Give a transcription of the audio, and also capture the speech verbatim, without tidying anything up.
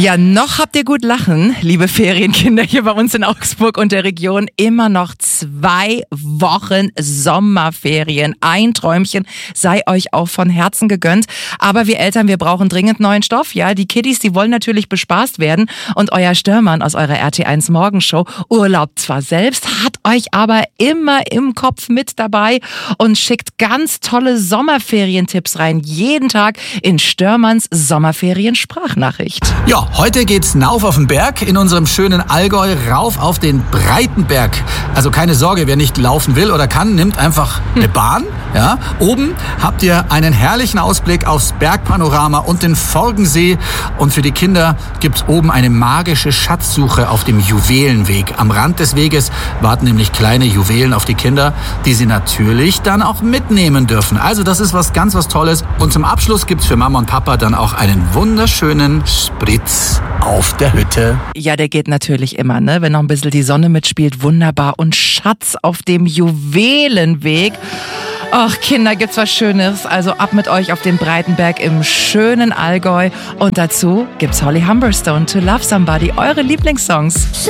Ja, noch habt ihr gut lachen, liebe Ferienkinder hier bei uns in Augsburg und der Region. Immer noch zwei Wochen Sommerferien. Ein Träumchen sei euch auch von Herzen gegönnt. Aber wir Eltern, wir brauchen dringend neuen Stoff. Ja, die Kiddies, die wollen natürlich bespaßt werden. Und euer Störmann aus eurer R T eins Morgenshow urlaubt zwar selbst, hat euch aber immer im Kopf mit dabei und schickt ganz tolle Sommerferientipps rein. Jeden Tag in Störmanns Sommerferien-Sprachnachricht. Ja, heute geht's rauf auf den Berg in unserem schönen Allgäu, rauf auf den Breitenberg. Also keine Sorge, wer nicht laufen will oder kann, nimmt einfach eine Bahn. Ja, oben habt ihr einen herrlichen Ausblick aufs Bergpanorama und den Forgensee. Und für die Kinder gibt's oben eine magische Schatzsuche auf dem Juwelenweg. Am Rand des Weges warten nämlich kleine Juwelen auf die Kinder, die sie natürlich dann auch mitnehmen dürfen. Also das ist was ganz was Tolles. Und zum Abschluss gibt's für Mama und Papa dann auch einen wunderschönen Spritz auf der Hütte. Ja, der geht natürlich immer, ne? Wenn noch ein bisschen die Sonne mitspielt, wunderbar. Und Schatz auf dem Juwelenweg. Ach, Kinder, gibt's was Schönes. Also ab mit euch auf den Breitenberg im schönen Allgäu. Und dazu gibt's Holly Humberstone, To Love Somebody, eure Lieblingssongs.